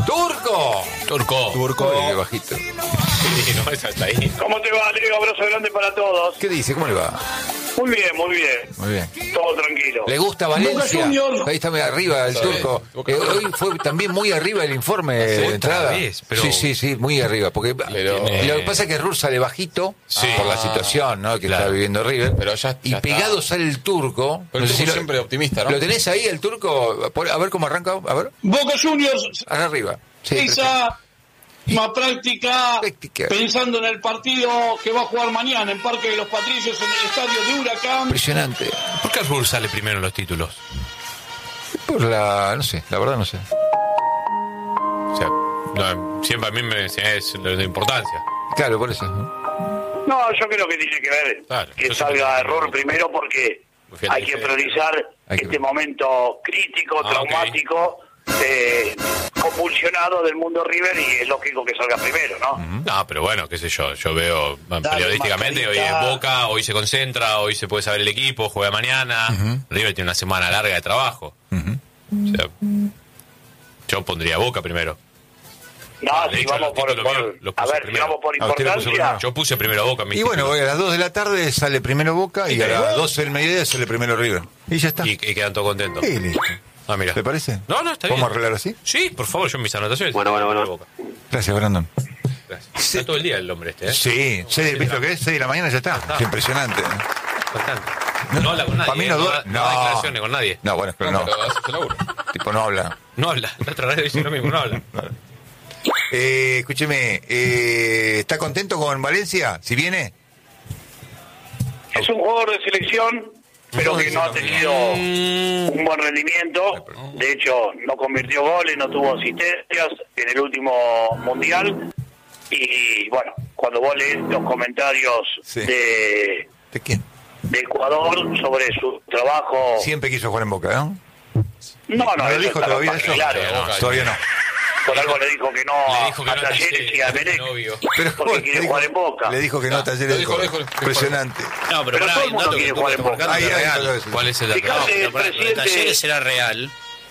¡Turco! Qué bajito. Sí, no, esa está ahí. ¿Cómo te va, Leo? Abrazo grande para todos. ¿Qué dice? ¿Cómo le va? Muy bien, muy bien. Muy bien. Todo tranquilo. ¿Le gusta Valencia? Boca Juniors. Ahí está muy arriba el Turco. Hoy fue también muy arriba el informe de entrada. Pero... Sí, muy arriba. Porque lo que pasa es que Ruhr sale bajito por la situación, ¿no? Que está viviendo River. Pero ya y pegado sale el Turco. Pero el Turco siempre optimista, ¿no? ¿Lo tenés ahí, el Turco? A ver cómo arranca. A ver. Boca Juniors Arriba. Sí, esa práctica pensando en el partido que va a jugar mañana en Parque de los Patricios en el estadio de Huracán. Impresionante. ¿Por qué Ruhr sale primero en los títulos? Por no sé, la verdad no sé. O sea, siempre a mí es de importancia. Claro, por eso. No, yo creo que tiene que ver que salga error primero porque hay que priorizar este momento crítico, traumático, convulsionado del mundo River, y es lógico que salga primero, ¿no? No, pero bueno, qué sé yo veo periodísticamente, hoy es Boca, hoy se concentra, hoy se puede saber el equipo, juega mañana, River tiene una semana larga de trabajo. O sea, yo pondría Boca primero. No, si vamos por importancia. Yo puse primero Boca. Y bueno, a las 2 de la tarde sale primero Boca y a las 12 del mediodía sale primero River. Y ya está. Y quedan todos contentos. Sí, listo. Ah, mira. ¿Te parece? No, está bien. ¿Podemos arreglar así? Sí, por favor, yo en mis anotaciones. Bueno. Gracias, Brandon. Gracias. Está todo el día el hombre este, ¿eh? Sí, ¿viste lo que es? 6 de la mañana ya está. Es impresionante. Bastante. No habla con nadie. Para mí no da declaraciones con nadie. No, bueno, pero no. Tipo, no habla. No habla. La otra radio dice lo mismo, no habla. Escúcheme, ¿está contento con Valencia? ¿Si viene? Es un jugador de selección, pero que no ha tenido un buen rendimiento. De hecho, no convirtió goles, no tuvo asistencias en el último mundial. Y bueno, cuando vos lees los comentarios ¿De quién? de Ecuador sobre su trabajo... Siempre quiso jugar en Boca, ¿no? No, ¿No lo dijo todavía eso? Claro, todavía no. Por algo le dijo que no a Talleres y a Emelec, porque quiere jugar en Boca. Le dijo que no a Talleres. Impresionante. No, pero todo el mundo quiere jugar en Boca. ¿Cuál es el dato? Fíjate, el presidente... Talleres será real.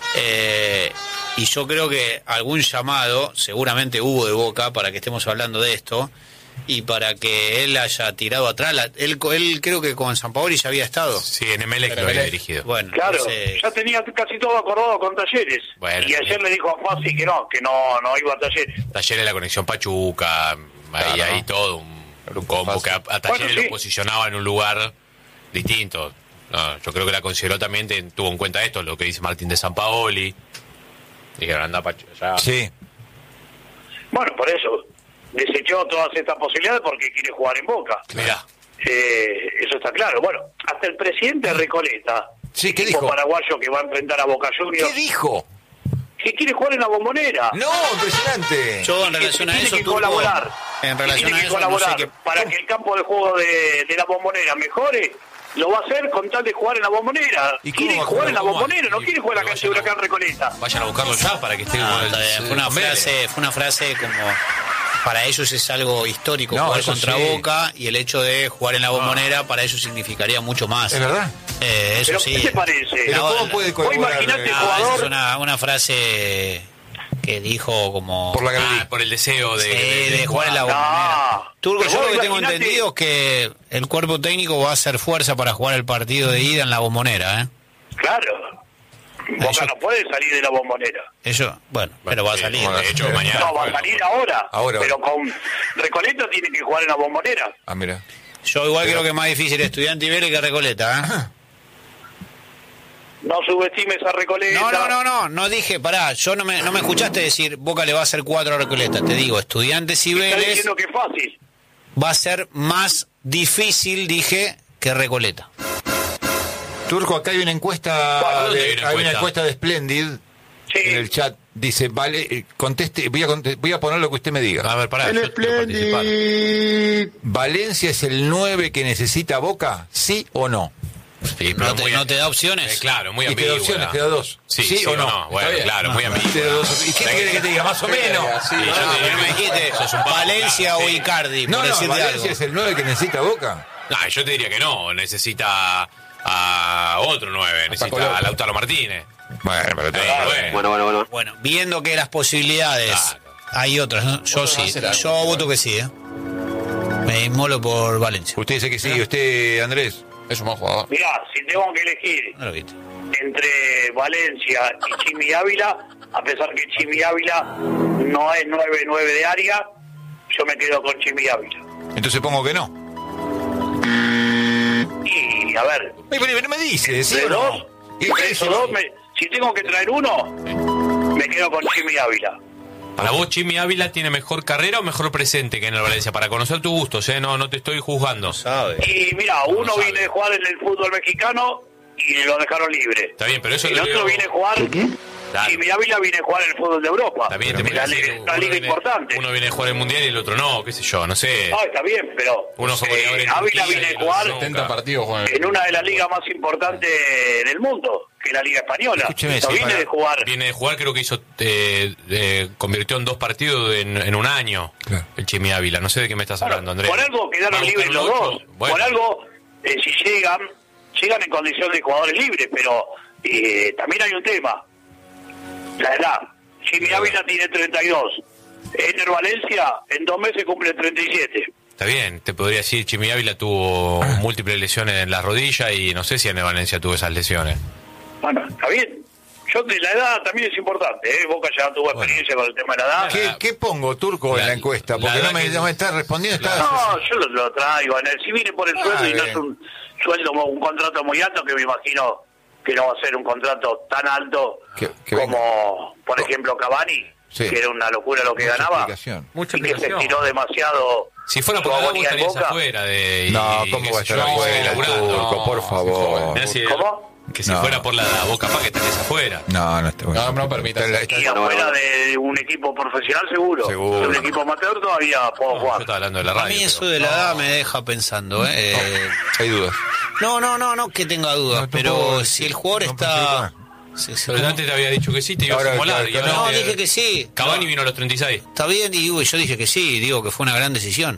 Y yo creo que algún llamado seguramente hubo de Boca para que estemos hablando de esto y para que él haya tirado atrás. Él creo que con Sampaoli ya había estado. Sí, en Emelec lo había dirigido. Bueno, claro, ya tenía casi todo acordado con Talleres. Bueno, y ayer le dijo a Fassi que no iba a Talleres. Talleres, la conexión Pachuca, ahí todo un combo que a Talleres lo posicionaba en un lugar distinto. No, yo creo que la consideró también, tuvo en cuenta esto, lo que dice Martín de Sampaoli. Dijeron, anda Pachuca. Sí. Bueno, por eso desechó todas estas posibilidades porque quiere jugar en Boca. Mirá. Eso está claro. Bueno, hasta el presidente Recoleta, ¿qué dijo? Paraguayo que va a enfrentar a Boca Juniors. ¿Qué dijo? Que quiere jugar en la Bombonera. No, impresionante. Yo en relación a eso tiene que colaborar. En relación tiene a que eso, colaborar no sé para que el campo de juego de la Bombonera mejore. Lo va a hacer con tal de jugar en la Bombonera. ¿Y quiere jugar en la Bombonera, no quiere jugar en la cancha de Huracán Recoleta. Vayan a buscarlo ya para que esté fue una frase como para ellos es algo histórico jugar contra sí. Boca, y el hecho de jugar en la Bombonera para ellos significaría mucho más. ¿Es verdad? Eso ¿Pero sí. qué te parece? ¿Pero cómo puede colaborar? Imagínate el jugador... Es una frase que dijo como... Por el deseo de jugar en la Bombonera. Turco, yo lo que tengo entendido es que el cuerpo técnico va a hacer fuerza para jugar el partido de ida en la Bombonera, ¿eh? Claro. Boca no puede salir de la Bombonera. Eso, pero va a salir. De hecho, mañana. No, va a salir ahora. Pero con Recoleta tiene que jugar en la Bombonera. Ah, mira. Yo igual creo que es más difícil Estudiante y Vélez que Recoleta, ¿eh? No subestimes a Recoleta. No dije, pará, yo no me escuchaste decir Boca le va a hacer 4 a Recoleta. Te digo, Estudiantes y Está Vélez diciendo que es fácil. va a ser más difícil, dije, que Recoleta. Turco, acá hay una encuesta, hay una encuesta de Splendid en el chat. Dice, vale, conteste, voy a poner lo que usted me diga. A ver, pará. El Splendid. ¿Valencia es el 9 que necesita Boca? ¿Sí o no? Sí, pero ¿No te da opciones? Claro, muy y te da ambiguo. opciones, te da 2. ¿Sí o no? Bueno, claro, muy ambiguo. ¿Y qué quiere que te diga? ¿Más o menos? Sí, yo me dijiste, Valencia o Icardi, por decirte ¿Valencia algo. es el 9 que necesita Boca? No, yo te diría que no, necesita a otro 9, necesita a Lautaro Martínez. Bueno, viendo que las posibilidades hay otras, ¿no? Yo sí, yo voto que sí, Me inmolo por Valencia. Usted dice que sí, ¿usted, Andrés? Es un buen jugador. Mirá, si tengo que elegir entre Valencia y Chimi Ávila, a pesar que Chimi Ávila no es 9-9 de área, yo me quedo con Chimi Ávila. Entonces pongo que no. Y a ver, Pero me dice, ¿sí de o no? dos, entre esos dos, si tengo que traer uno, me quedo con Chimi Ávila. Para vos, Chimi Ávila tiene mejor carrera o mejor presente que en el Valencia, para conocer tus gustos, no te estoy juzgando. Y mira, uno viene de jugar en el fútbol mexicano y lo dejaron libre. Está bien, pero eso el otro viene a jugar. Claro. Chimi Ávila viene a jugar en el fútbol de Europa. Está bien, una liga importante. Uno viene a jugar el mundial y el otro no, qué sé yo, no sé. No, está bien, pero Ávila viene a jugar 70 partidos en una de las ligas más importantes del mundo, que es la Liga Española. Escúcheme, Viene de jugar. Viene de jugar, creo que hizo convirtió en 2 partidos en un año. Claro. El Chimi Ávila, no sé de qué me estás hablando, Andrés. Por algo quedaron libres los dos. Bueno. Por algo, si llegan en condición de jugadores libres, pero también hay un tema. La edad. Chimi Ávila tiene 32. Ener Valencia en 2 meses cumple 37. Está bien, te podría decir, Chimi Ávila tuvo múltiples lesiones en las rodillas y no sé si Ener Valencia tuvo esas lesiones. Bueno, está bien. La edad también es importante, Boca ya tuvo experiencia con el tema de la edad. ¿Qué pongo, Turco, en la encuesta? Porque no me está respondiendo. No, yo lo traigo. Si viene por el sueldo y no es un sueldo, un contrato muy alto, que me imagino que no va a ser un contrato tan alto como, por ejemplo, Cavani, que era una locura lo que ganaba, y que se tiró demasiado. Si fuera por la vos estarías afuera de... No, ¿cómo va a estar afuera, Turco? Por favor. ¿Cómo? Que si fuera por la vos capaz que estarías afuera. No permita. Y afuera de un equipo profesional seguro. De un equipo amateur todavía puedo jugar. Yo estaba hablando de la radio. A mí eso de la edad me deja pensando, Hay dudas. No que tenga dudas, pero si el jugador está... Pero antes te había dicho que sí, te iba a simular. No, dije que sí. Cavani vino a los 36. Está bien, y yo dije que sí, digo que fue una gran decisión.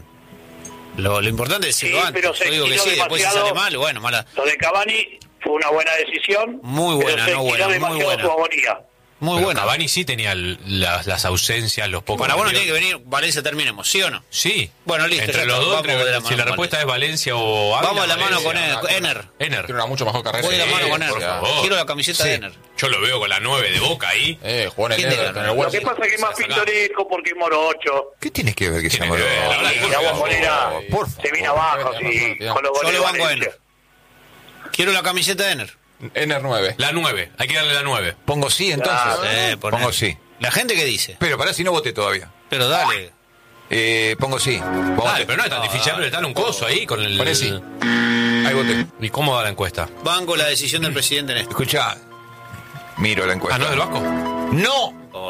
Lo importante es decirlo antes. Yo digo que sí, después si sale mal, bueno, mala. Lo de Cavani fue una buena decisión. Muy buena, no buena, muy buena. Muy buena. Cavani sí tenía las ausencias, los pocos. Para vos no tiene que venir, Valencia terminemos, ¿sí o no? Sí. Bueno, listo. Entre los dos, si la respuesta es Valencia o Ávila, vamos a la mano con Ener. Tiene una mucho mejor carrera. Voy a la mano con Ener. Quiero la camiseta de Ener. Yo lo veo con la 9 de Boca ahí. Juan Ener. Lo que pasa es que es más pintoresco porque es Morocho. ¿Qué tienes que ver que sea Morocho? Y la bombonera se viene abajo, sí, con los goles. Yo le banco a Ener. Quiero la camiseta de Ener. Ener 9. La 9, hay que darle la 9. Pongo sí entonces. Pongo sí. ¿La gente qué dice? Pero pará si no voté todavía. Pero dale. Pongo sí. Dale, pero no es tan difícil, pero está un coso ahí con el... Poné sí. Ahí voté. ¿Y cómo va la encuesta? Banco la decisión del presidente en esto. Escuchá, miro la encuesta. ¿No es del Vasco? No,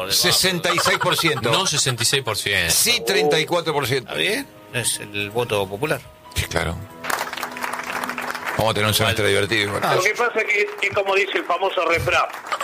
66%. No 66%. Sí, 34%. ¿Está bien? Es el voto popular. Sí, claro. Vamos a tener un semestre divertido. Lo que pasa es que como dice el famoso refrán,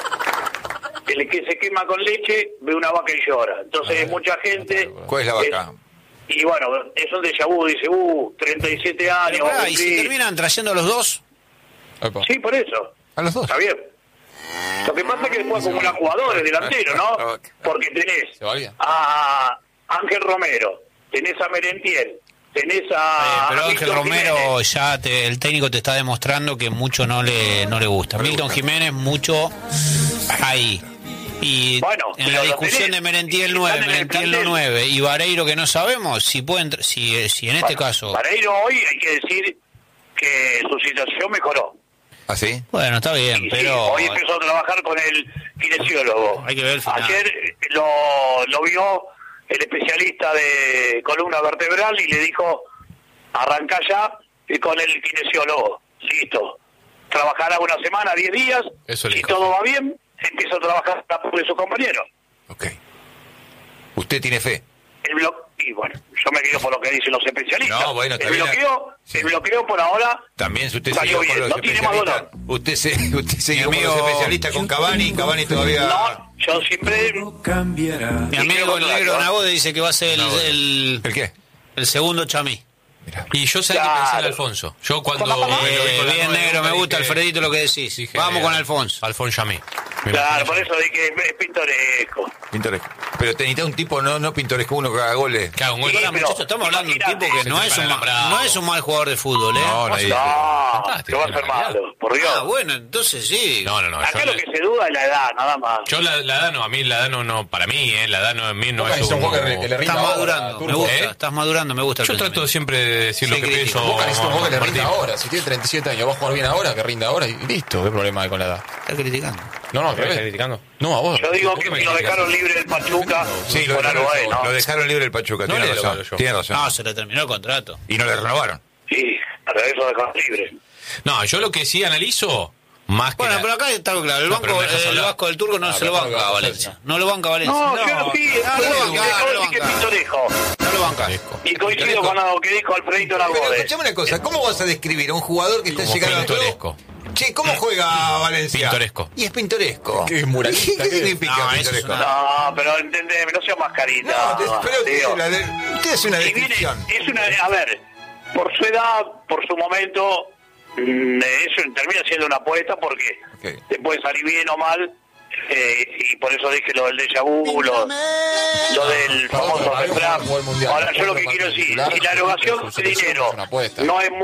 el que se quema con leche ve una vaca y llora. Entonces mucha gente... ¿Cuál es la vaca? Y bueno, es un déjà vu, dice, 37 años... ¿Y si terminan trayendo a los dos? Sí, por eso. A los dos. Está bien. Lo que pasa es que después acumulan jugadores delanteros, ¿no? Porque tenés a Ángel Romero, tenés a Merentiel, tenés a... pero Ángel Romero ya el técnico te está demostrando que mucho no le gusta. Milton Jiménez mucho ahí. Y bueno, en la discusión de Merentiel 9, Merentiel no 9 y Vareiro que no sabemos si pueden si en este caso. Vareiro hoy hay que decir que su situación mejoró. ¿Ah, sí? Bueno, está bien, sí, pero... Sí, hoy empezó a trabajar con el kinesiólogo. Hay que ver el final. Ayer lo vio el especialista de columna vertebral y le dijo, arrancá ya con el kinesiólogo. Listo. Trabajará una semana, 10 días. Si todo va bien, empieza a trabajar por su compañero. Ok. ¿Usted tiene fe? Y bueno, yo me quedo por lo que dicen los especialistas. No, bueno, el bloqueo por ahora también usted salió bien, por los no tiene más dolor. Usted siguió con los especialistas con Cavani todavía... No, yo siempre... Mi amigo el negro Nagode dice que va a ser ¿El qué? El segundo Chamí. Mirá. Y yo sé que pensé en Alfonso. Yo cuando... bien negro, me gusta Alfredito lo que decís. Dije, vamos con Alfonso. Alfonso Chamí. Claro, por eso dije que es pintoresco. Pintoresco. Pero necesita un tipo no pintoresco, uno que haga goles. Que haga un gol. Sí, pero Muchachos, estamos hablando de un tipo que no es un mal jugador de fútbol, ¿eh? No, que va a ser malo, por Dios. Bueno, entonces sí. No. Acá lo que se duda es la edad, nada más. Yo la edad no, a mí la edad no, para mí, la edad no, en mí no Boca es necesita un... un jugador que le rinda Estás ahora, madurando, Turco. me gusta, estás madurando, me gusta. Yo trato siempre de decir lo que pienso. Boca necesita un jugador que le rinda Martín. ahora. Si tiene 37 años, va a jugar bien ahora, que rinda ahora y listo. ¿Qué problema hay con la edad? Estás criticando. No, al ¿Me estás revés. criticando? No, a vos. Yo digo que si lo dejaron libre el Pachuca, Sí, lo por algo es, ¿no? dejaron libre el Pachuca, No tiene le razón. lo yo. Tiene razón. No, se le terminó el contrato. Y no le renovaron. Sí, a través lo dejaron libre. No, yo lo que sí analizo, más que... Bueno, pero acá está claro, el No, pero banco, me dejas el hablar. Vasco del Turco no se lo pero banca a no, Valencia. No lo banca a Valencia. No, claro, sí, no lo banca, no lo sí que es banca. pintoresco. No lo banca. Y coincido con lo que dijo Alfredito Pero Lagode. escuchame una cosa, ¿cómo vas a describir a un jugador que está Como llegando pintoresco. Che, ¿cómo juega Valencia? Pintoresco. Y es pintoresco. ¿Qué es muralista? ¿Qué ¿Qué? significa No, eso es pintoresco? una- No, pero entendeme, no sea mascarita. Pero usted hace una Y viene, descripción. es una, a ver, por su edad, por su momento, eso termina siendo una apuesta porque Ok. te puede salir bien o mal, y por eso dije lo del déjà vu, lo del famoso refrán. Ahora yo lo que quiero decir, si la erogación de dinero no es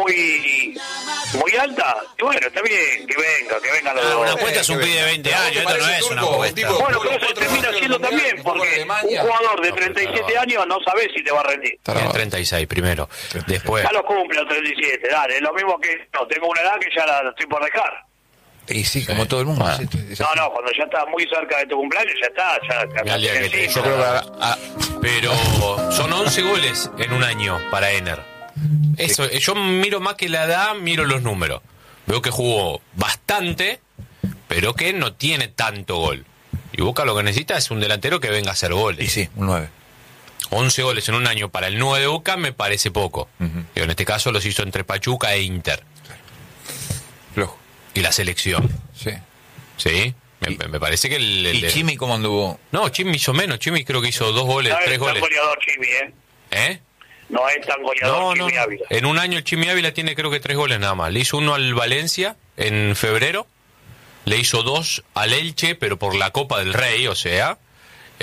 muy alta, y bueno, está bien, que vengan los dos. Una apuesta es un pibe de 20 años, esto no es una apuesta. Bueno, pero eso termina siendo también, porque un jugador de 37 años no sabe si te va a rendir. Tiene 36 primero. Después... Ya lo cumple los 37, dale, es lo mismo que no, tengo una edad que ya la estoy por dejar. Y sí, como todo el mundo. Bueno. Sí, No, cuando ya estás muy cerca de tu cumpleaños, ya está, ya al día que te- Yo creo que Pero son 11 goles en un año para Ener. Eso, yo miro más que la edad, miro los números. Veo que jugó bastante, pero que no tiene tanto gol. Y Boca lo que necesita es un delantero que venga a hacer goles. Y sí, un 9. 11 goles en un año para el 9 de Boca me parece poco. Ujú. Pero en este caso los hizo entre Pachuca e Inter. Flojo. Y la selección. Sí. ¿Sí? Me parece que ¿Y Chimi cómo anduvo? No, Chimi hizo menos. Chimi creo que hizo 2 goles, no 3 es tan goles. goleador Chimi, ¿Eh? No es tan goleador Chimi Ávila. En un año el Chimi Ávila tiene creo que 3 goles nada más. Le hizo uno al Valencia en febrero. Le hizo 2 al Elche, pero por la Copa del Rey, o sea. Y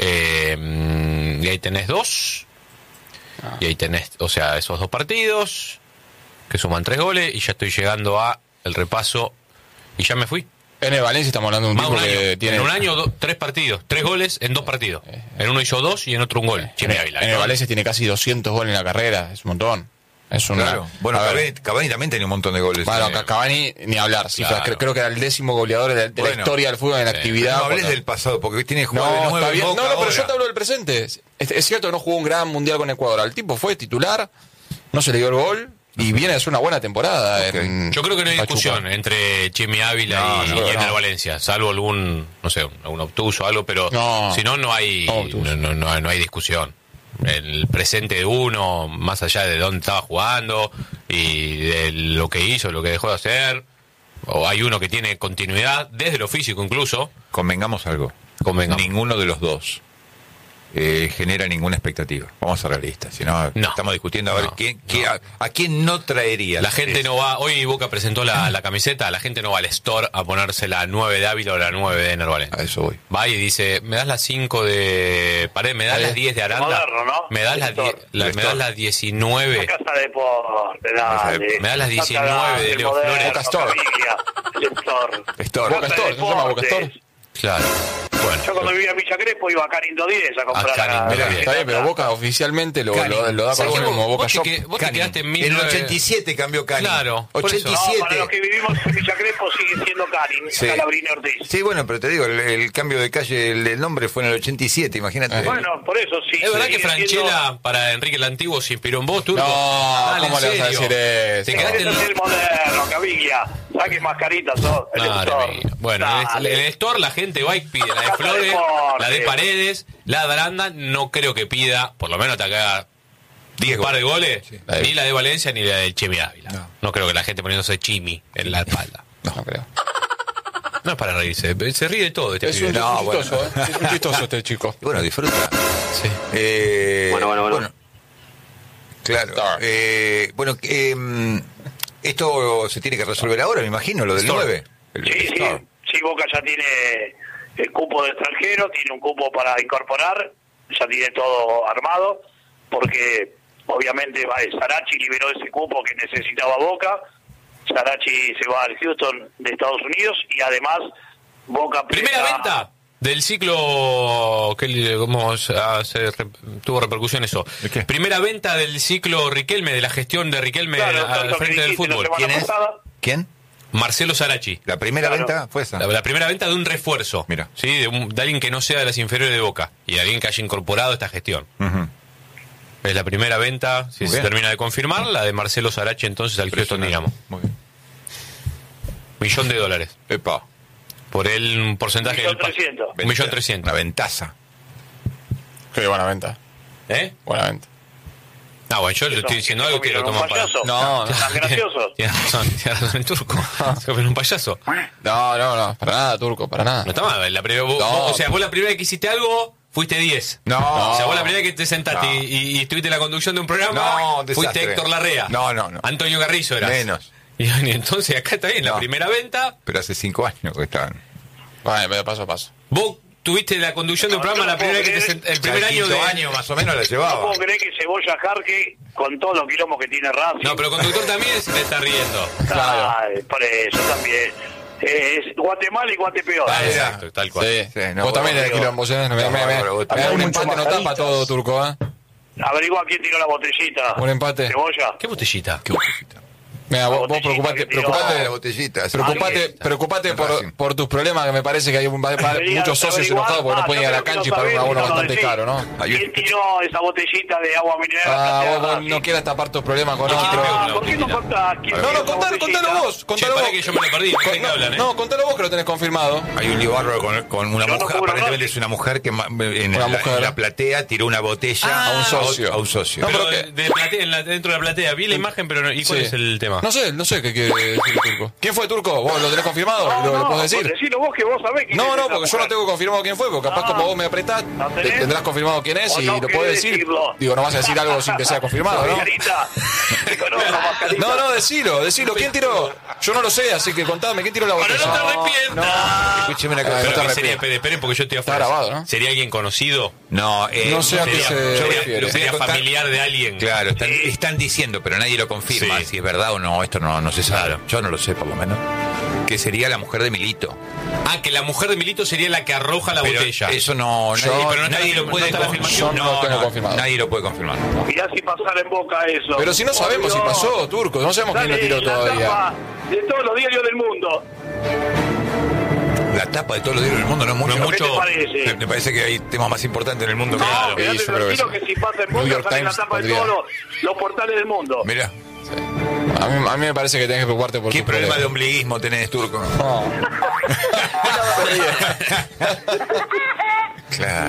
ahí tenés 2. Y ahí tenés, o sea, esos 2 partidos que suman 3 goles. Y ya estoy llegando a el repaso. Y ya me fui. en el Valencia estamos hablando de un Más tipo un año. que tiene... En un año, 3 partidos. 3 goles en 2 partidos. En uno hizo 2 y en otro un gol. Chimi Ávila. En el Valencia tiene casi 200 goles en la carrera, es un montón. Es una... Claro. Bueno, A ver, Cavani también tenía un montón de goles. bueno, Cavani ni hablar, cifras, Claro. creo que era el 10º goleador de la Bueno. historia del fútbol en actividad. No hables Cuando- del pasado, porque tiene jugadores No, nuevos está bien. en Boca No, pero ahora. yo te hablo del presente. Es cierto que no jugó un gran mundial con Ecuador. Al tipo fue titular, no se le dio el gol y viene a hacer una buena temporada. Ok. en Yo creo que no hay Pachuca. discusión entre Chimi Ávila No, y no, Ener no. Valencia, salvo algún, no sé, algún obtuso o algo, pero No. si no, no hay, No, obtuso. no hay discusión. El presente de uno, más allá de dónde estaba jugando y de lo que hizo, lo que dejó de hacer, o hay uno que tiene continuidad, desde lo físico incluso, Convengamos algo. Convengamos. Ninguno de los dos genera ninguna expectativa. Vamos a ser realistas. Si no, No. estamos discutiendo a ver No. a quién no traería. la gente no va, hoy Boca presentó la camiseta, la gente no va al store a ponerse la 9 de Ávila o la 9 de Ener Valencia. A eso voy. Va y dice, me das las 5 de Paredes, me das las 10 de Aranda, Moderno, ¿no? me das las Lector. 10, me das las 19, La casa de deporte, dale. Me da las Casa 19 de el Leo moderno, Flores. Boca Store. familia, Lector. Store. Boca Store, ¿no se llama Boca Store? claro, bueno, Yo cuando vivía en Villa Crespo iba a Carindo 10 a comprar Carindo la- 10. Está bien, pero Boca oficialmente lo da con Sergio, como Boca vos Shop. vos te quedaste en En el 19... 87 cambió Cani. Claro, por eso. 87. No, para los que vivimos en Villa Crespo sigue siendo Carin, Sí. Calabrini Ortiz. Sí, bueno, pero te digo, el cambio de calle, el nombre fue en el 87, imagínate. Bueno, por eso sí. ¿Es verdad que sigue Franchella para Enrique el Antiguo se inspiró en vos, Turco? No, Dale, ¿cómo en le vas a serio. decir eso? Te siendo- quedaste Ese en... es el moderno, Caviglia. Saque mascaritas, sos. El Madre Lector. mía. Bueno, Dale. en el store la gente va y pide la de Casa Flores, Deporte. la de Paredes, la de Aranda, no creo que pida, por lo menos te haga 10 par de goles, ni la de Valencia ni la del Chimi Ávila. No creo que la gente poniéndose Chimi en la espalda. No creo. No es para reírse, se ríe de todo este Es pibe. un chistoso, ¿eh? Es un chistoso este chico. Y bueno, disfruta. Sí. Bueno. Claro. Bueno, esto se tiene que resolver ahora, me imagino, lo del Store. 9. El Sí, Store. sí, Boca ya tiene cupo de extranjero, tiene un cupo para incorporar, ya tiene todo armado, porque obviamente Sarachi liberó ese cupo que necesitaba Boca. Sarachi se va al Houston de Estados Unidos y además Boca... Primera venta del ciclo que tuvo repercusión eso. Primera venta del ciclo Riquelme, de la gestión de Riquelme al frente del fútbol. ¿Quién? Marcelo Sarachi. La primera venta fue esa. La primera venta de un refuerzo. Mira. ¿Sí? De alguien que no sea de las inferiores de Boca y de alguien que haya incorporado esta gestión. Es la primera venta, si se termina de confirmar, la de Marcelo Sarachi entonces al Houston Dinamo. Muy bien. $1.000.000. Epa. Por un porcentaje del 1.300.000. 1.300.000. Una ventaza. Qué buena venta. Buena venta. No, bueno, yo le estoy diciendo algo que lo tomo para... No, ¿están graciosos? Tienes razón, el turco. Se un payaso. No, para nada, turco, para nada. No está mal. O sea, vos la primera vez que hiciste algo, fuiste 10. No. O sea, vos la primera vez que te sentaste y estuviste en la conducción de un programa, fuiste Héctor Larrea. No. Antonio Garrizo eras. Menos. Y entonces acá está bien, la primera venta. Pero hace 5 años que estaban. Bueno, pero paso a paso. Vos tuviste la conducción de un programa la primera vez que el primer año de... año más o menos la llevaba. No puedo creer que Cebolla Jarque, con todos los quilombos que tiene Racing... No, pero conductor también se le está riendo. Por eso también. Es Guatemala y Guatepeor. Exacto, tal cual. Sí. Vos también tenés quilombo, un empate no tapa todo, turco, Averigua quién tiró la botellita. Un empate. Cebolla. ¿Qué botellita? Mira, vos preocupate de la botellita. Preocupate por tus problemas, que me parece que hay muchos socios enojados porque no pueden ir a la cancha y pagar un abono bastante caro, ¿no? ¿Quién tiró esa botellita de agua mineral? Vos no quieras tapar tus problemas con otro. ¿Por qué no contás? No, contalo vos. Contalo vos. Que yo me lo perdí. No, contalo vos que lo tenés confirmado. Hay un lío bárraro con una mujer, aparentemente es una mujer que en la platea tiró una botella a un socio. No, pero dentro de la platea vi la imagen, pero ¿y cuál es el tema? No sé qué quiere decir Turco. ¿Quién fue, Turco? ¿Vos lo tenés confirmado? ¿Lo podés decir? Decilo vos que vos sabés quién es. No, porque yo no tengo confirmado quién fue, porque capaz como vos me apretás, tendrás confirmado quién es y lo podés decir. Digo, no vas a decir algo sin que sea confirmado, ¿no? No, decilo. ¿Quién tiró? Yo no lo sé, así que contame, ¿quién tiró la botella? Pero no te arrepientas. Escúcheme una cosa. Esperen, porque yo estoy afuera. Está grabado, ¿no? ¿Sería alguien conocido? No sé a qué se refiere. ¿Sería familiar de alguien? Claro, están diciendo, pero nadie lo confirma si es verdad o no. Esto no se sabe. Yo no lo sé, por lo menos. Que sería la mujer de Milito. Que la mujer de Milito sería la que arroja la botella. Eso nadie lo puede confirmar. Yo no lo tengo confirmado. Nadie lo puede confirmar. Mirá si pasara en Boca eso. Pero si no sabemos si pasó, Turco. No sabemos quién lo tiró todavía. De todos los diarios del mundo. La tapa de todos los diarios del mundo no es mucho. ¿Qué te parece? Me parece que hay temas más importantes en el mundo. Claro, yo creo que si pasa en Boca sale la tapa de todos los portales del mundo. Mirá. Sí. A mí me parece que tenés que preocuparte por ¿Qué problema de ombliguismo tenés, Turco? No. Claro.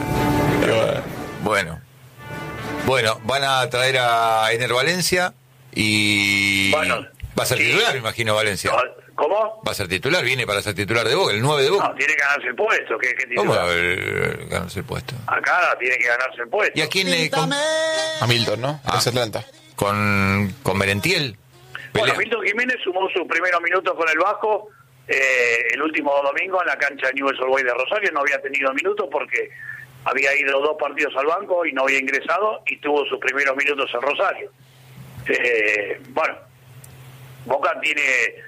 Bueno, van a traer a Ener Valencia y va a ser titular, me imagino, Valencia. ¿Cómo? Va a ser titular, viene para ser titular de Boca, el 9 de Boca. No, tiene que ganarse el puesto. ¿Qué titular? ¿Cómo va a ganarse el puesto? Acá tiene que ganarse el puesto. ¿Y a quién le...? A Milton, ¿no? Es Atlanta. Con Merentiel. Bueno, Milton Jiménez sumó sus primeros minutos con el Vasco el último domingo en la cancha de Newell's Old Boys de Rosario. No había tenido minutos porque había ido 2 partidos al banco y no había ingresado y tuvo sus primeros minutos en Rosario. Boca tiene,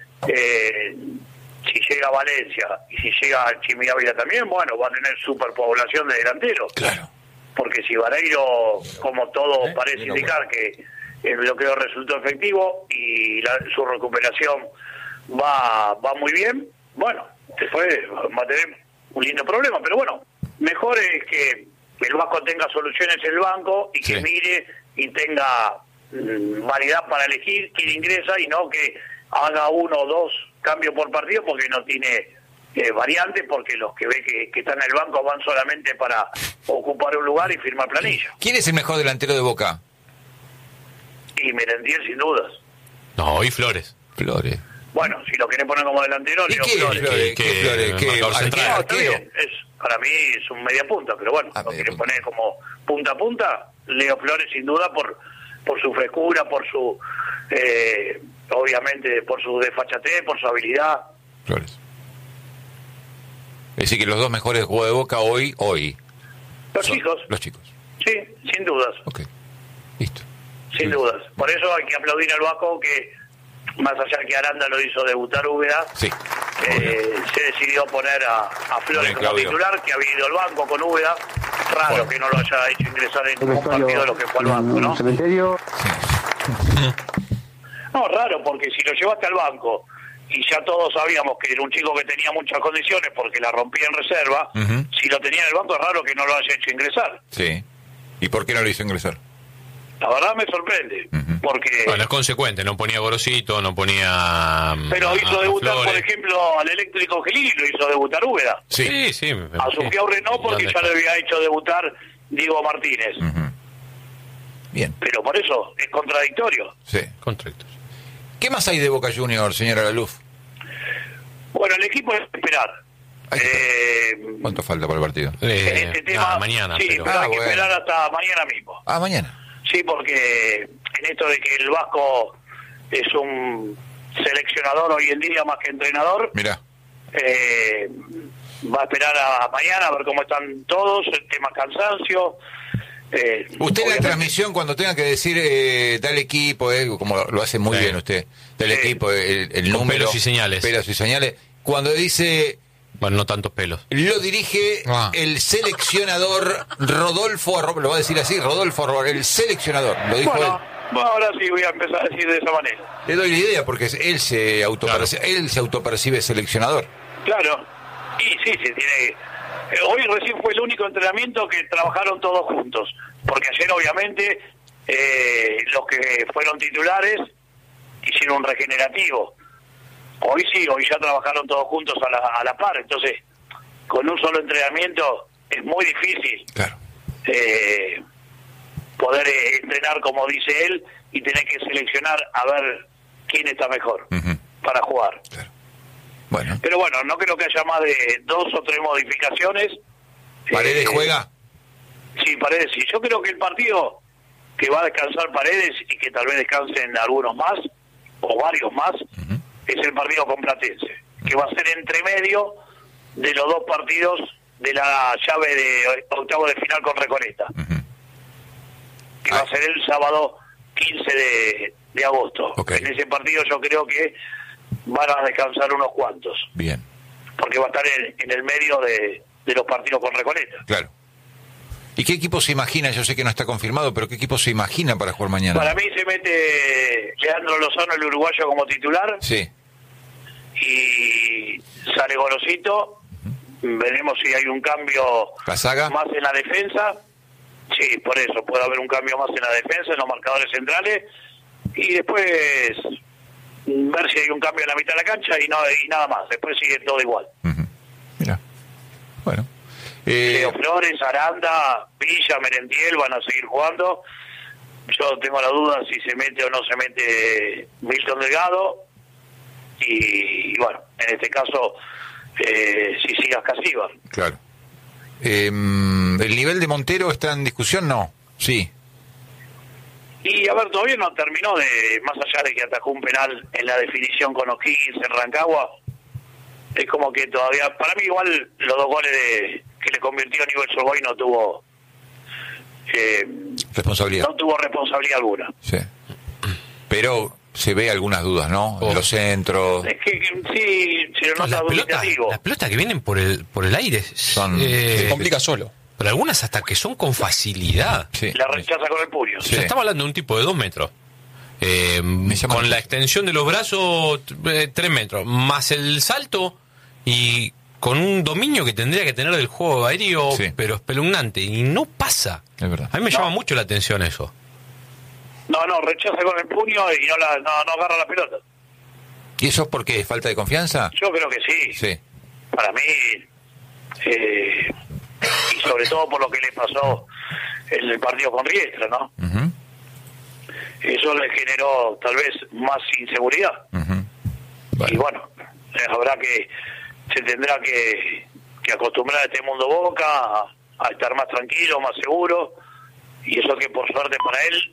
si llega Valencia y si llega Chimi Ávila también, va a tener superpoblación de delanteros. Claro. Porque si Vareiro, como todo parece indicar que el bloqueo resultó efectivo y su recuperación va muy bien, después va a tener un lindo problema, pero mejor es que el Vasco tenga soluciones en el banco y que mire y tenga variedad para elegir quién ingresa y no que haga 1 o 2 cambios por partido porque no tiene variantes, porque los que ve que están en el banco van solamente para ocupar un lugar y firmar planilla. ¿Quién es el mejor delantero de Boca? Y Merentiel, sin dudas. No, y Flores. Bueno, si lo querés poner como delantero, ¿Y qué Flores? ¿Qué arquero? Para mí es un media punta, pero lo querés poner como punta a punta, Leo Flores sin duda por su frescura, por su obviamente por su desfachatez, por su habilidad. Flores. Es decir, que los dos mejores jugadores de Boca hoy Los chicos. Los chicos. Sí, sin dudas. Ok, listo. Sin dudas. Por eso hay que aplaudir al Vasco que, más allá que Aranda lo hizo debutar Úbeda, Sí. Se decidió poner a Flores como Claudio. titular, que había ido al banco con Úbeda. Raro que no lo haya hecho ingresar en ningún partido de lo que fue al banco, ¿no? Cementerio. No, raro, porque si lo llevaste al banco y ya todos sabíamos que era un chico que tenía muchas condiciones porque la rompía en reserva, si lo tenía en el banco es raro que no lo haya hecho ingresar. Sí. ¿Y por qué no lo hizo ingresar? La verdad me sorprende, porque... Bueno, es consecuente, no ponía Gorosito, no ponía... Pero hizo debutar, Flores. por ejemplo, al eléctrico Gelini, lo hizo debutar Úbeda. Sí. A Sufiaurre no, porque ya le había hecho debutar Diego Martínez. Bien. Pero por eso es contradictorio. Sí. Contractos. ¿Qué más hay de Boca Juniors, señora Laluf? Bueno, el equipo es esperar. ¿Cuánto falta para el partido? En este tema, mañana. sí, pero hay que esperar hasta mañana mismo. Mañana. Sí, porque en esto de que el Vasco es un seleccionador hoy en día más que entrenador, Mirá. va a esperar a mañana a ver cómo están todos, el tema cansancio. Usted en la transmisión, cuando tenga que decir tal equipo, como lo hace muy bien usted, del equipo, el número, pelos y señales. Pelos y señales, cuando dice... Bueno, no tantos pelos. Lo dirige el seleccionador Rodolfo Arroba, lo va a decir así, Rodolfo Arroba, el seleccionador, lo dijo él. Bueno, ahora sí voy a empezar a decir de esa manera. Le doy la idea porque él se autopercibe seleccionador. Claro, y sí, tiene... hoy recién fue el único entrenamiento que trabajaron todos juntos, porque ayer obviamente los que fueron titulares hicieron un regenerativo. Hoy sí, hoy ya trabajaron todos juntos a la par, entonces con un solo entrenamiento es muy difícil poder entrenar como dice él y tener que seleccionar a ver quién está mejor para jugar. Claro. Bueno. Pero bueno, no creo que haya más de 2 o 3 modificaciones. ¿Paredes juega? Sí, Paredes sí. Yo creo que el partido que va a descansar Paredes y que tal vez descansen algunos más o varios más es el partido con Platense, que va a ser entre medio de los 2 partidos de la llave de octavo de final con Recoleta, que va a ser el sábado 15 de agosto. En ese partido yo creo que van a descansar unos cuantos. Bien. Porque va a estar en el medio de los partidos con Recoleta. Claro. ¿Y qué equipo se imagina? Yo sé que no está confirmado, pero ¿qué equipo se imagina para jugar mañana? Para mí se mete Leandro Lozano, el uruguayo, como titular. Sí. Y sale Gorosito. Veremos si hay un cambio ¿Casaga? más en la defensa. Sí, por eso puede haber un cambio más en la defensa, en los marcadores centrales. Y después ver si hay un cambio en la mitad de la cancha y nada más. Después sigue todo igual. Mira. Bueno. Leo Flores, Aranda, Villa, Merentiel van a seguir jugando. Yo tengo la duda si se mete o no se mete Milton Delgado. Y bueno, en este caso, si sigas Casíbar. Claro. ¿El nivel de Montero está en discusión? No. Sí. Y a ver, todavía no terminó más allá de que atajó un penal en la definición con O'Higgins en Rancagua. Es como que todavía, para mí igual los 2 goles que le convirtió a Newell's Old Boys no tuvo responsabilidad. No tuvo responsabilidad alguna. Sí. Pero se ve algunas dudas, ¿no? En los centros. Es que sí, se lo nota dubitativo. Las pelotas que vienen por el aire son se complica solo. Pero algunas hasta que son con facilidad. Sí. La rechaza con el puño. Sí. Estamos hablando de un tipo de 2 metros. Con la extensión de los brazos, 3 metros. Más el salto y con un dominio que tendría que tener del juego aéreo, pero espeluznante. Y no pasa. Es verdad. A mí me llama mucho la atención eso. No, rechaza con el puño y no agarra la pelota. ¿Y eso es por qué? ¿Falta de confianza? Yo creo que sí. Sí. Para mí, y sobre todo por lo que le pasó en el partido con Riestra, ¿no? Eso le generó tal vez más inseguridad. Y bueno, se tendrá que acostumbrar a este mundo Boca, a estar más tranquilo, más seguro, y eso que por suerte para él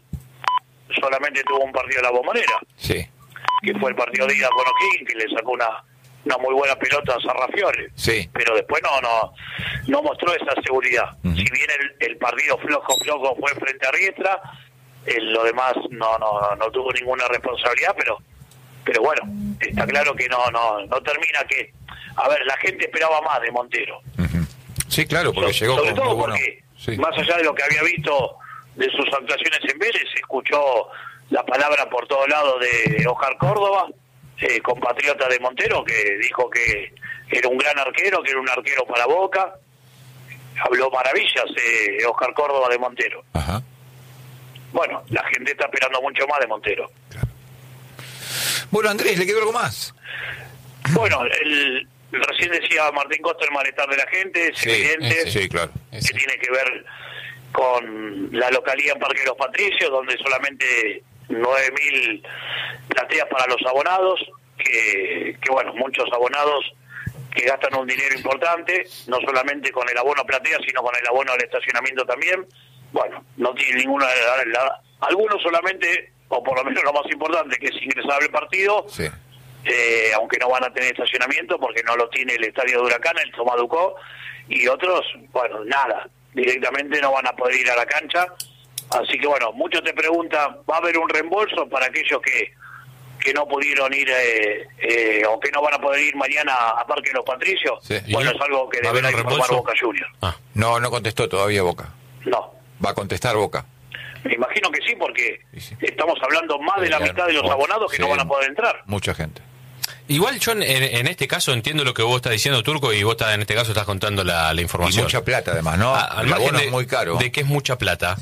solamente tuvo un partido de la Bombonera, sí, que fue el partido de ida con O'Higgins, que le sacó una muy buena pelota a Sarrafiore, sí, pero después no mostró esa seguridad. Si bien el partido flojo fue frente a Riestra, lo demás no tuvo ninguna responsabilidad, pero bueno, está claro que no termina que... A ver, la gente esperaba más de Montero. Sí, claro, porque llegó sobre con todo muy porque, sí, más allá de lo que había visto de sus actuaciones en Vélez, se escuchó la palabra por todos lados de Oscar Córdoba, compatriota de Montero, que dijo que era un gran arquero, que era un arquero para Boca. Habló maravillas Oscar Córdoba de Montero. Ajá. Bueno, la gente está esperando mucho más de Montero. Claro. Bueno, Andrés, ¿le quedó algo más? Bueno, recién decía Martín Costa el malestar de la gente, es evidente, sí, claro, que tiene que ver con la localidad en Parque de los Patricios, donde solamente 9.000 plateas para los abonados, que bueno, muchos abonados que gastan un dinero importante, no solamente con el abono platea, sino con el abono al estacionamiento también. Bueno, no tiene ninguna... algunos solamente, o por lo menos lo más importante, que es ingresar al partido, sí, aunque no van a tener estacionamiento porque no lo tiene el estadio de Huracán, el Tomás Ducó, y otros, bueno, nada, directamente no van a poder ir a la cancha. Así que bueno, muchos te preguntan, ¿va a haber un reembolso para aquellos que no pudieron ir o que no van a poder ir mañana a Parque de los Patricios? Sí. Bueno, es algo que deberá informar Boca Juniors. No contestó todavía Boca. No. Va a contestar Boca. Me imagino que sí, porque estamos hablando más de la mitad de los abonados que no van a poder entrar. Mucha gente. Igual yo en este caso entiendo lo que vos estás diciendo, Turco, y vos en este caso estás contando la información. Y mucha plata además, ¿no? Al margen es muy caro. De que es mucha plata.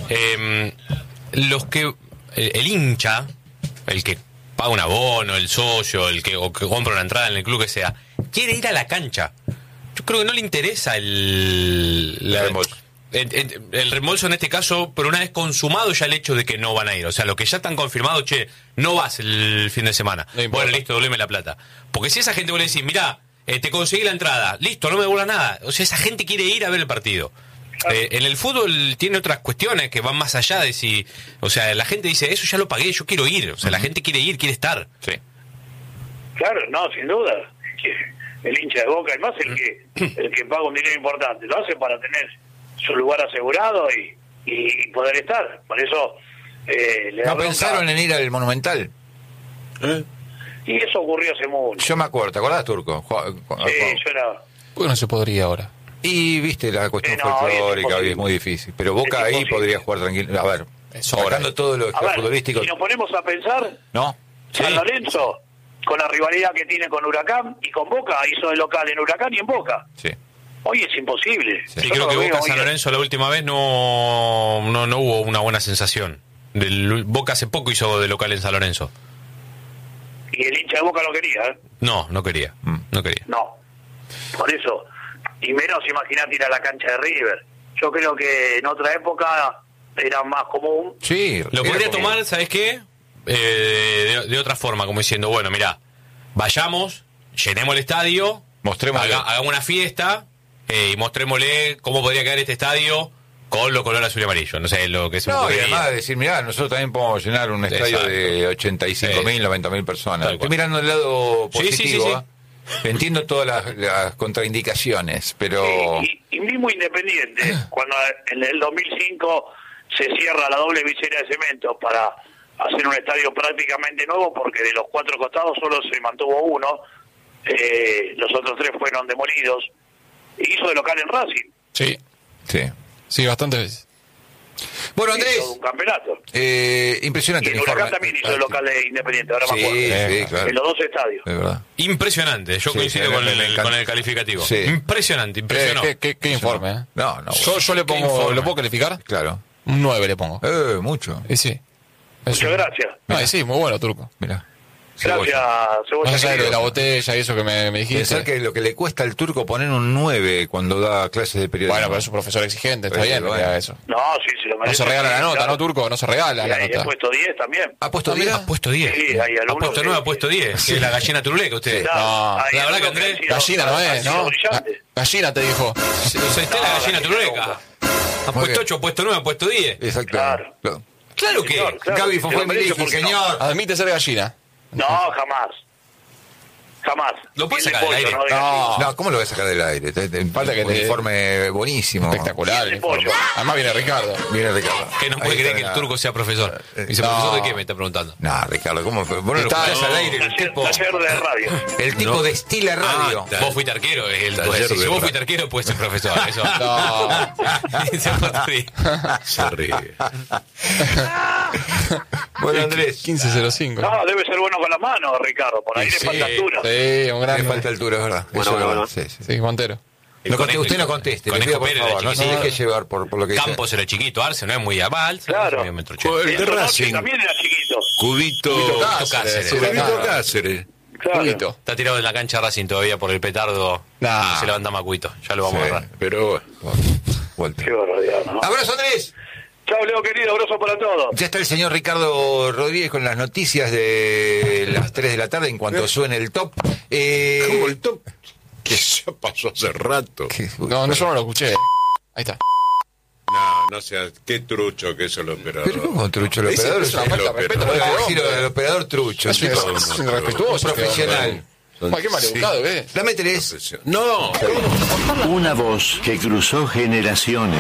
Los que el hincha, el que paga un abono, el socio, o que compra una entrada en el club que sea, quiere ir a la cancha. Yo creo que no le interesa el reembolso. El reembolso en este caso, pero una vez consumado ya el hecho de que no van a ir. O sea, lo que ya están confirmado, no vas el fin de semana. No bueno, listo, devuélveme la plata. Porque si esa gente vos le decís, mirá, te conseguí la entrada, listo, no me devuelvas nada. O sea, esa gente quiere ir a ver el partido. En el fútbol tiene otras cuestiones que van más allá de si... O sea, la gente dice, eso ya lo pagué, yo quiero ir. O sea, la gente quiere ir, quiere estar. Sí. Claro, no, sin duda. El hincha de Boca, además el que paga un dinero importante, lo hace para tener su lugar asegurado y poder estar. Por eso ¿no pensaron en ir al Monumental? Y eso ocurrió hace mucho. Yo me acuerdo, ¿te acordás, Turco? Sí, yo era... ¿Por qué no se podría ahora? Y viste la cuestión folclórica, hoy es muy difícil. Pero Boca ahí podría jugar tranquilo. A ver, sacando todo lo futbolístico. Si nos ponemos a pensar, ¿no? San Lorenzo, con la rivalidad que tiene con Huracán y con Boca, hizo de local en Huracán y en Boca. Sí. Hoy es imposible. Sí, creo que Boca San Lorenzo la última vez no hubo una buena sensación. Boca hace poco hizo de local en San Lorenzo. Y el hincha de Boca no quería, ¿eh? No quería. No quería. No. Por eso, y menos imagínate ir a la cancha de River. Yo creo que en otra época era más común. Sí. Lo podría tomar, ¿sabes qué? De otra forma, como diciendo, bueno, mirá, vayamos, llenemos el estadio, hagamos una fiesta y mostrémosle cómo podría quedar este estadio con los colores azul y amarillo. No sé, lo que se me ocurriría. Y además decir, mirá, nosotros también podemos llenar un estadio de 85.000, 90.000 personas. Estoy mirando el lado positivo. Sí. Entiendo todas las contraindicaciones, pero... Y mismo Independiente, cuando en el 2005 se cierra la doble visera de cemento para hacer un estadio prácticamente nuevo, porque de los 4 costados solo se mantuvo uno, los otros 3 fueron demolidos, hizo de local en Racing. Sí, bastantes veces. Bueno, Andrés, un campeonato. Impresionante. Y el Huracán también hizo de local de Independiente, ahora me acuerdo. Sí, claro. En los 2 estadios. Es verdad. Impresionante, yo coincido con el calificativo. Sí. Impresionante. ¿Qué informe? ¿Eh? No. Yo le pongo, ¿lo puedo calificar? Claro. Un 9 le pongo. Mucho. Sí. Muchas gracias. Sí, muy bueno, Turco. Mirá. Gracias, Cebolla. Más allá de la botella y eso que me dijiste. Pensar que lo que le cuesta al Turco poner un 9 cuando da clases de periodismo. Bueno, pero es un profesor exigente, está bien que haga eso. No, sí, se lo merece. No se regala la nota, ¿no, Turco? No se regala la nota. Ha puesto 10 también. ¿Ha puesto 10? Ha puesto 10. Sí, hay ha puesto 9, ha puesto 10. Que es la gallina turuleca, usted. No, la verdad que Andrés... Gallina no es, ¿no? Gallina te dijo. Usted es la gallina turuleca. Ha puesto 8, ha puesto 9, ha puesto 10. Exacto. Claro que... Gaby fue mi señor. Admite ser gallina. No, jamás. Jamás. ¿Lo puedes sacar del aire? No, ¿cómo lo voy a sacar del aire? Falta que un informe buenísimo. Espectacular. Además viene Ricardo. Que no puede creer que el turco sea profesor. Dice, ¿profesor de qué me está preguntando? No, Ricardo, ¿cómo? Vos no lo escuchás al aire. Taller de radio. El tipo destila radio. Vos fuiste arquero. Si vos fuiste arquero, puedes ser profesor. Eso. Se ríe. Bueno, Andrés. 15:05. No, debe ser bueno con las manos, Ricardo. Por ahí le falta altura. Sí, un gran. Le falta altura, es verdad. Bueno. Sí, Montero. Usted no conteste, le pido por favor, no se deje llevar por lo que Campos era chiquito, Arce no es muy mal. Claro. El de Racing también era chiquito. Cubito Cáceres. Claro. Está tirado en la cancha Racing todavía por el petardo. Se levanta Macuito, ya lo vamos a agarrar. Pero Qué barbaridad, ¿no? ¡Abrazo, Andrés! Chao, Leo, querido, abrazo para todos. Ya está el señor Ricardo Rodríguez con las noticias de las 3 de la tarde en cuanto suene el top. ¿Cómo el top? Que ya pasó hace rato. No, yo no lo escuché. Ahí está. No sea, qué trucho que es el operador. ¿Pero cómo trucho el operador? Es una falta de respeto. El operador trucho. Es un irrespetuoso. Profesional. Qué maleducado, ¿ves? Dame 3. No. Una voz que cruzó generaciones.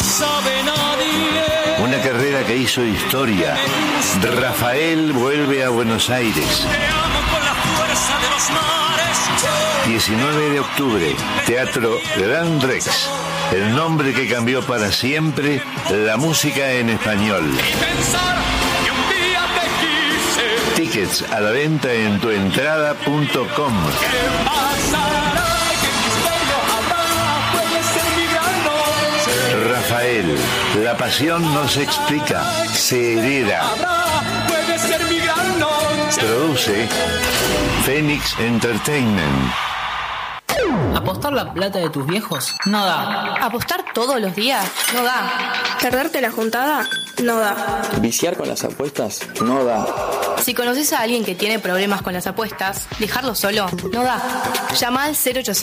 Una carrera que hizo historia. Rafael vuelve a Buenos Aires. 19 de octubre, Teatro Gran Rex. El nombre que cambió para siempre la música en español. Tickets a la venta en tuentrada.com. Rafael, la pasión no se explica, se hereda. Produce Phoenix Entertainment. ¿Apostar la plata de tus viejos? No da. ¿Apostar todos los días? No da. ¿Perderte la juntada? No da. ¿Viciar con las apuestas? No da. Si conoces a alguien que tiene problemas con las apuestas, dejarlo solo no da. Llama al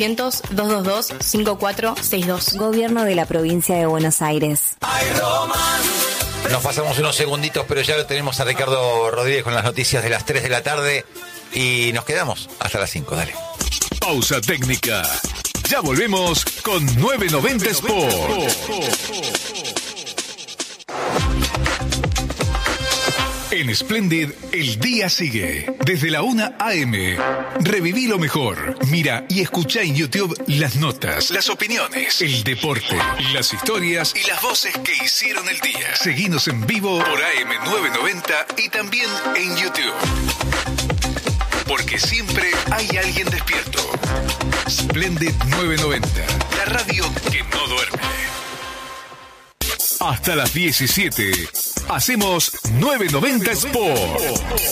0800-222-5462. Gobierno de la Provincia de Buenos Aires. Nos pasamos unos segunditos, pero ya lo tenemos a Ricardo Rodríguez con las noticias de las 3 de la tarde y nos quedamos hasta las 5. Dale. Pausa técnica. Ya volvemos con 990 Sport. En Splendid, el día sigue. Desde la 1 a.m. Reviví lo mejor. Mira y escucha en YouTube las notas, las opiniones, el deporte, las historias y las voces que hicieron el día. Seguinos en vivo por AM990 y también en YouTube. Porque siempre hay alguien despierto. Splendid 990, la radio que no duerme. Hasta las 17, hacemos 990 Sport.